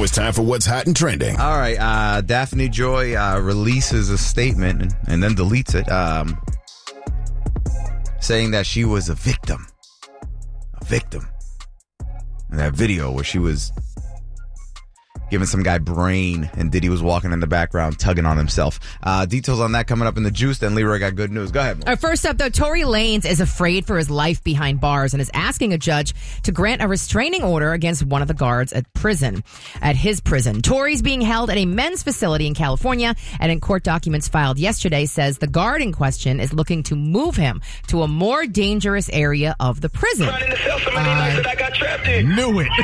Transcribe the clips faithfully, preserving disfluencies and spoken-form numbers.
it's time for What's Hot and Trending. All right, uh, Daphne Joy uh, releases a statement and, and then deletes it, um, saying that she was a victim. A victim. In that video where she was giving some guy brain and Diddy was walking in the background tugging on himself. Uh, details on that coming up in the juice. Then Leroy got good news. Go ahead, Mo. Uh, first up, though, Tory Lanez is afraid for his life behind bars and is asking a judge to grant a restraining order against one of the guards at prison, at his prison. Tory's being held at a men's facility in California, and in court documents filed yesterday says the guard in question is looking to move him to a more dangerous area of the prison. I knew it.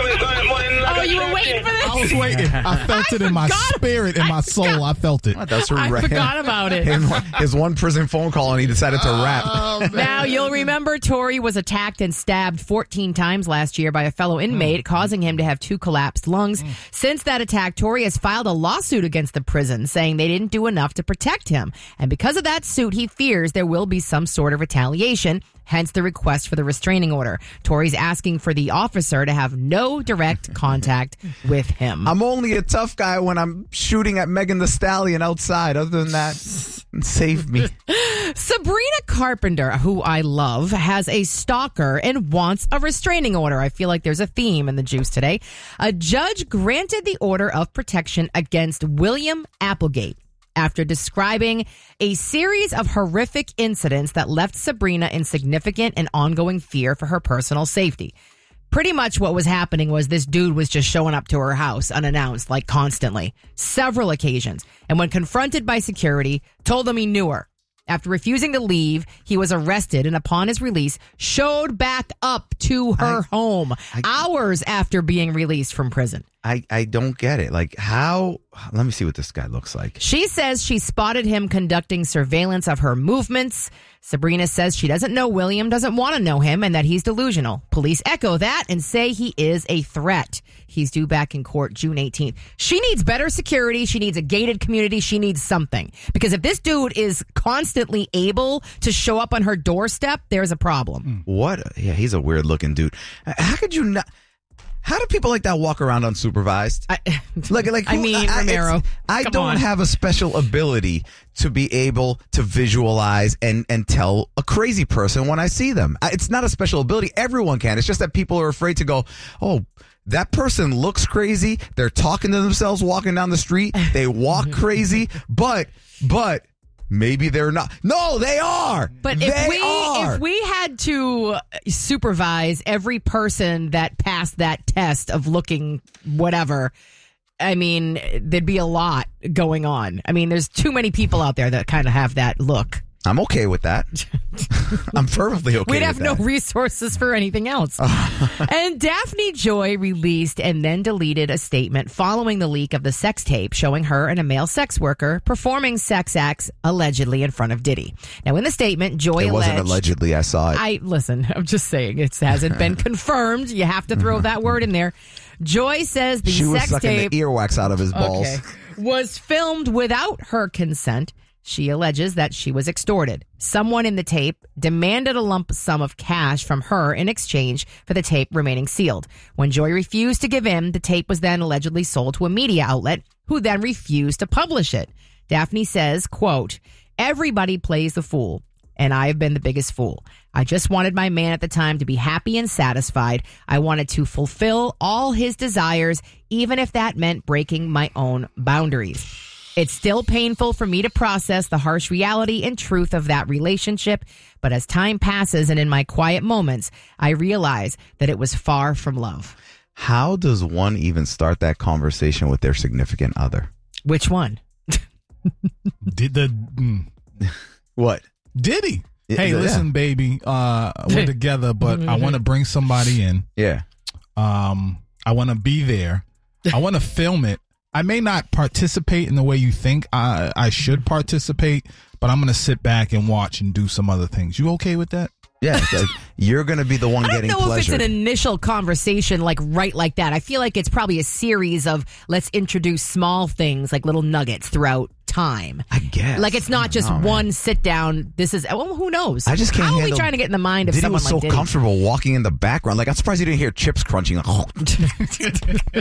Oh, you were waiting for this? I was waiting. I felt I it in my forgot. spirit, in my soul. I felt it. That's I right. forgot about it. His, his one prison phone call and he decided to rap. Oh, Now, you'll remember Tory was attacked and stabbed fourteen times last year by a fellow inmate, causing him to have two collapsed lungs. Since that attack, Tory has filed a lawsuit against the prison, saying they didn't do enough to protect him. And because of that suit, he fears there will be some sort of retaliation, hence the request for the restraining order. Tory's asking for the officer to have no direct contact with him. I'm only a tough guy when I'm shooting at Megan Thee Stallion outside. Other than that, save me. Sabrina Carpenter, who I love, has a stalker and wants a restraining order. I feel like there's a theme in the juice today. A judge granted the order of protection against William Applegate after describing a series of horrific incidents that left Sabrina in significant and ongoing fear for her personal safety. Pretty much what was happening was this dude was just showing up to her house unannounced, like constantly, several occasions. And when confronted by security, told them he knew her. After refusing to leave, he was arrested and upon his release, showed back up to her I, home I, hours after being released from prison. I, I don't get it. Like, how? Let me see what this guy looks like. She says she spotted him conducting surveillance of her movements. Sabrina says she doesn't know William, doesn't want to know him, and that he's delusional. Police echo that and say he is a threat. He's due back in court June eighteenth. She needs better security. She needs a gated community. She needs something. Because if this dude is constantly able to show up on her doorstep, there's a problem. What? Yeah, he's a weird looking dude. How could you not? How do people like that walk around unsupervised? I, like, like I who- mean, I, Romero. I come don't on. have a special ability to be able to visualize and, and tell a crazy person when I see them. I, it's not a special ability. Everyone can. It's just that people are afraid to go, oh, that person looks crazy. They're talking to themselves walking down the street. They walk crazy, but, but. Maybe they're not. No, they are. But they if we are. if we had to supervise every person that passed that test of looking whatever, I mean, there'd be a lot going on. I mean, there's too many people out there that kind of have that look. I'm okay with that. I'm perfectly okay We'd with have that. no resources for anything else. And Daphne Joy released and then deleted a statement following the leak of the sex tape showing her and a male sex worker performing sex acts allegedly in front of Diddy. Now, in the statement, Joy It wasn't alleged, allegedly. I saw it. I listen, I'm just saying it hasn't been confirmed. You have to throw that word in there. Joy says the she was sex sucking tape the earwax out of his balls. okay, was filmed without her consent. She alleges that she was extorted. Someone in the tape demanded a lump sum of cash from her in exchange for the tape remaining sealed. When Joy refused to give in, the tape was then allegedly sold to a media outlet who then refused to publish it. Daphne says, quote, "Everybody plays the fool, and I have been the biggest fool. I just wanted my man at the time to be happy and satisfied. I wanted to fulfill all his desires, even if that meant breaking my own boundaries. It's still painful for me to process the harsh reality and truth of that relationship, but as time passes and in my quiet moments, I realize that it was far from love." How does one even start that conversation with their significant other? Which one? Did the mm, What? Diddy? Yeah, Hey, yeah. listen, baby. Uh, we're together, but I want to bring somebody in. Yeah. Um, I want to be there. I want to film it. I may not participate in the way you think I, I should participate, but I'm going to sit back and watch and do some other things. You okay with that? Yeah. it's like, you're going to be the one I don't getting know pleasure. if it's an initial conversation like right like that. I feel like it's probably a series of let's introduce small things like little nuggets throughout time. I guess. Like it's not just know, man. one sit down. This is, well, who knows? I just can't How are we handle- trying to get in the mind of Diddy someone was so like Diddy? comfortable walking in the background. Like, I'm surprised you didn't hear chips crunching. Like,